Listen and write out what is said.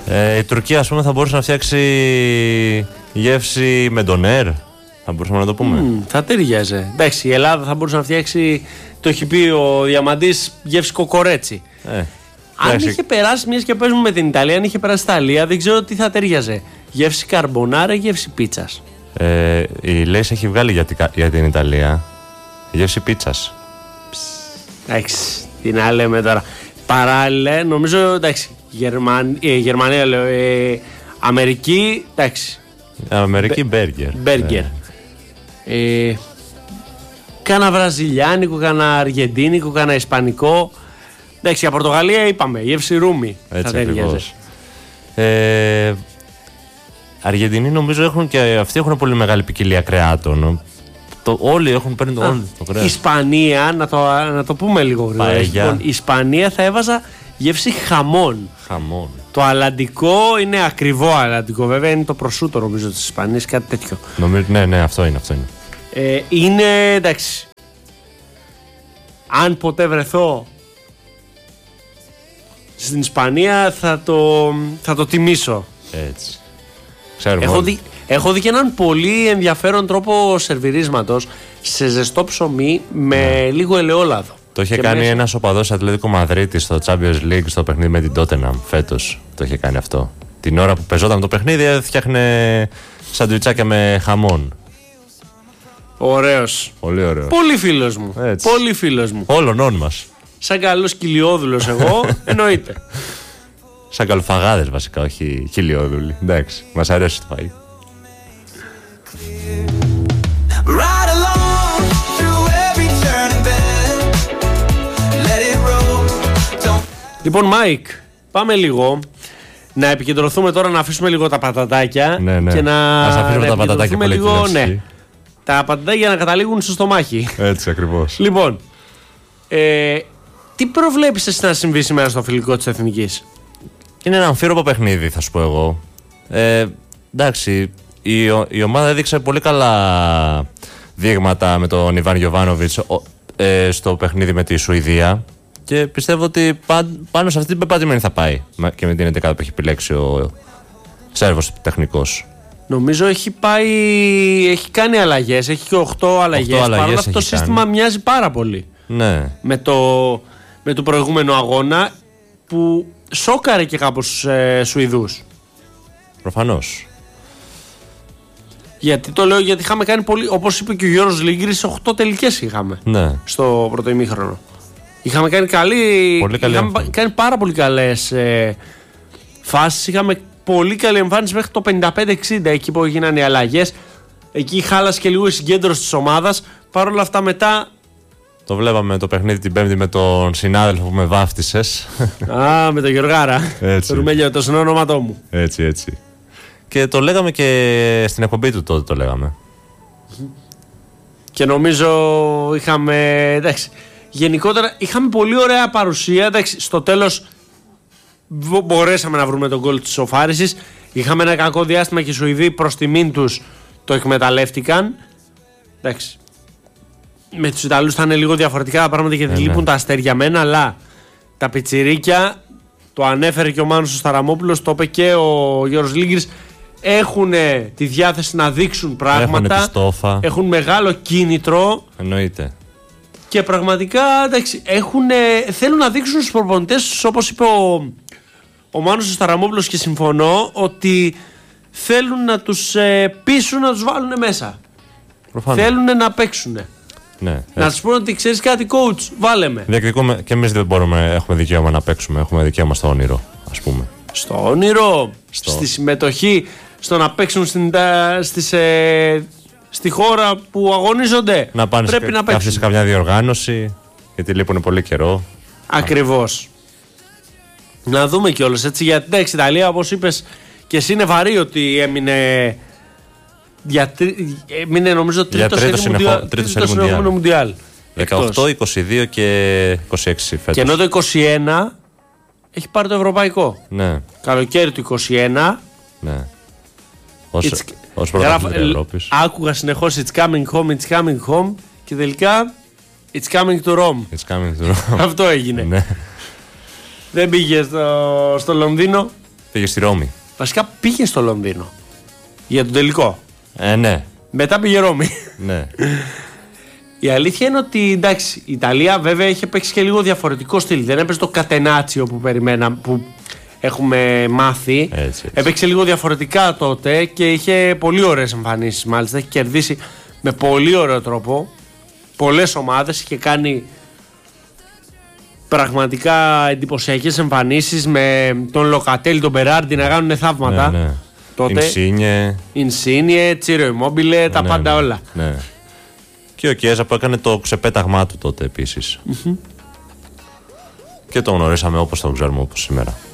Η Τουρκία, ας πούμε, θα μπορούσε να φτιάξει γεύση με ντονέρ. Θα μπορούσαμε να το πούμε. Θα ταιριάζε. Εντάξει, η Ελλάδα θα μπορούσε να φτιάξει, το έχει πει ο Διαμαντής, γεύση κοκορέτσι. Αν είχε περάσει, μιας και παίζουμε με την Ιταλία, αν είχε περάσει Ιταλία, δεν ξέρω τι θα ταιριάζε. Γεύση καρμπονάρα ή γεύση πίτσας. Η Λέης έχει βγάλει για την Ιταλία γεύση πίτσας. Εντάξει, τι να λέμε τώρα. Παράλληλα, νομίζω, εντάξει, Γερμανία λέω, Αμερική, εντάξει. Αμερική μπέργκερ. Κάνα βραζιλιάνικο, κάνα αργεντίνικο, κάνα ισπανικό. Εντάξει, για Πορτογαλία είπαμε, γεύση ρούμι. Έτσι ακριβώς. Αργεντινοί νομίζω έχουν και αυτοί έχουν πολύ μεγάλη ποικιλία κρεάτων. Όλοι έχουν παίρνει το κρέας. Ισπανία, να το πούμε λίγο γρήγορα. Λοιπόν, Ισπανία θα έβαζα γεύση χαμών. Το αλλαντικό είναι ακριβό αλλαντικό, βέβαια είναι το προσούτο νομίζω της Ισπανίας, κάτι τέτοιο. Ναι, αυτό είναι. Είναι, εντάξει, αν ποτέ βρεθώ στην Ισπανία θα το τιμήσω. Έτσι. Έχω δει και έναν πολύ ενδιαφέρον τρόπο σερβιρίσματος σε ζεστό ψωμί με λίγο ελαιόλαδο. Το είχε κάνει ένας οπαδός Ατλέτικο Μαδρίτη στο Champions League στο παιχνίδι με την Tottenham φέτος. Το είχε κάνει αυτό. Την ώρα που πεζόταν το παιχνίδι φτιάχνε σαντουιτσάκια με χαμόν. Ωραίος. Πολύ ωραίος. Πολύ φίλος μου. Έτσι. Πολύ φίλος μου. Όλων μας. Σαν καλός κυλιόδουλος εγώ, εννοείται. Σαν καλοφαγάδες βασικά, όχι κυλιόδουλοι. Εντάξει, μας αρέσει το φαΐ. Λοιπόν, Μάικ, πάμε λίγο να επικεντρωθούμε τώρα, να αφήσουμε λίγο τα πατατάκια. Ναι. Και να αφήσουμε τα πατατάκια λίγο, τα πατατάκια να καταλήγουν στο στομάχι. Έτσι ακριβώς. Λοιπόν, τι προβλέπεις εσύ να συμβεί σήμερα στο φιλικό της Εθνικής? Είναι ένα αμφίροπο παιχνίδι, θα σου πω εγώ. Εντάξει, η ομάδα έδειξε πολύ καλά δείγματα με τον Ιβάν Γιοβάνοβιτς στο παιχνίδι με τη Σουηδία και πιστεύω ότι πάνω σε αυτή την πεπατημένη θα πάει και με την 11 που έχει επιλέξει ο Σέρβος τεχνικός. Νομίζω έχει κάνει αλλαγές, έχει και 8 αλλαγές. Παρ' όλα αυτό το σύστημα μοιάζει πάρα πολύ. Ναι. Με το προηγούμενο αγώνα που σόκαρε και κάπως Σουηδούς. Προφανώς. Γιατί το λέω, γιατί είχαμε κάνει πολύ, όπως είπε και ο Γιώργος Λίγκρης, 8 τελικές είχαμε στο πρώτο ημίχρονο. Είχαμε κάνει κάνει πάρα πολύ καλές φάσεις, είχαμε πολύ καλή εμφάνιση μέχρι το 55-60 εκεί που έγιναν οι αλλαγές. Εκεί χάλασε και λίγο η συγκέντρωση της ομάδας. Παρ' όλα αυτά μετά... Το βλέπαμε το παιχνίδι την Πέμπτη με τον συνάδελφο που με βάφτισες. Με τον Γιωργάρα. Το Ρουμέλιο, το συνόνοματό μου. Έτσι. Και το λέγαμε και στην εκπομπή του τότε το λέγαμε. Και νομίζω είχαμε... Εντάξει, γενικότερα είχαμε πολύ ωραία παρουσία. Εντάξει, στο τέλος μπορέσαμε να βρούμε τον γκολ της ισοφάρισης. Είχαμε ένα κακό διάστημα και οι Σουηδοί προς τιμήν τους το εκμεταλλεύτηκαν. Εντάξει. Με τους Ιταλούς θα είναι λίγο διαφορετικά τα πράγματα γιατί λείπουν τα αστέρια μένα, αλλά τα πιτσιρίκια, το ανέφερε και ο Μάνος ο Σταραμόπουλος, το είπε και ο Γιώργος Λίγκρης, έχουν τη διάθεση να δείξουν πράγματα, έχουν μεγάλο κίνητρο. Εννοείται. Και πραγματικά εντάξει, θέλουν να δείξουν στους προπονητές τους, όπως είπε ο Μάνος ο Σταραμόπουλος και συμφωνώ, ότι θέλουν να τους πείσουν να τους βάλουν μέσα. Προφανώς. Θέλουν να παίξουν. Ναι, να τους πούνε ότι ξέρεις κάτι, coach, βάλε με. Διεκδικούμε και εμείς δεν έχουμε δικαίωμα να παίξουμε. Έχουμε δικαίωμα στο όνειρο, ας πούμε. Στο όνειρο, στη συμμετοχή, στο να παίξουν στη χώρα που αγωνίζονται. Να πάνε σε κάποια διοργάνωση, γιατί λείπουν πολύ καιρό. Ακριβώς. Να δούμε κιόλας έτσι, γιατί εντάξει, η Ιταλία, όπως είπες και εσύ, είναι βαρύ ότι έμεινε νομίζω τρίτο συνεχόμενο Μουντιάλ. 18, 22 και 26 φέτος. Και ενώ το 21 έχει πάρει το ευρωπαϊκό. Ναι. Καλοκαίρι του 21. Ναι. Ως πρωτάθλημα της Ευρώπης. Άκουγα συνεχώς it's coming home και τελικά it's coming to Rome. Αυτό έγινε. Ναι. Δεν πήγε στο Λονδίνο. Πήγε στη Ρώμη. Βασικά πήγε στο Λονδίνο. Για τον τελικό. Ναι. Μετά πήγε Ρώμη. Ναι. Η αλήθεια είναι ότι εντάξει, η Ιταλία βέβαια είχε παίξει και λίγο διαφορετικό στυλ. Δεν έπαιζε το κατενάτσιο που έχουμε μάθει. Έτσι. Έπαιξε λίγο διαφορετικά τότε και είχε πολύ ωραίες εμφανίσεις. Μάλιστα έχει κερδίσει με πολύ ωραίο τρόπο πολλές ομάδες. Είχε κάνει πραγματικά εντυπωσιακές εμφανίσεις με τον Λοκατέλη, τον Μπεράρντι να κάνουν θαύματα. Ναι. Τότε. Ινσίνιε, Τσίρο Ιμόμπιλε, τα πάντα όλα. Ναι. Και ο Κιέζα που έκανε το ξεπέταγμά του τότε επίσης. Και τον γνωρίσαμε όπως τον ξέρουμε όπως σήμερα.